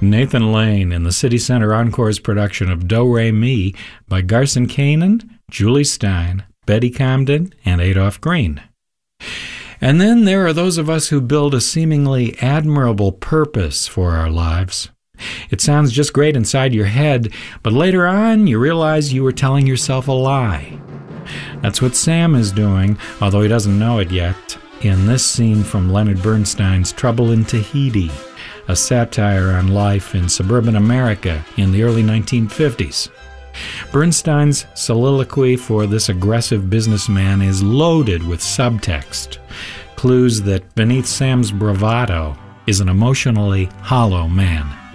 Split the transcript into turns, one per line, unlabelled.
Nathan Lane in the City Center Encore's production of Do Re Mi by Garson Kanin, Julie Stein, Betty Comden, and Adolph Green. And then there are those of us who build a seemingly admirable purpose for our lives. It sounds just great inside your head, but later on you realize you were telling yourself a lie. That's what Sam is doing, although he doesn't know it yet, in this scene from Leonard Bernstein's Trouble in Tahiti, a satire on life in suburban America in the early 1950s. Bernstein's soliloquy for this aggressive businessman is loaded with subtext, clues that beneath Sam's bravado is an emotionally hollow man.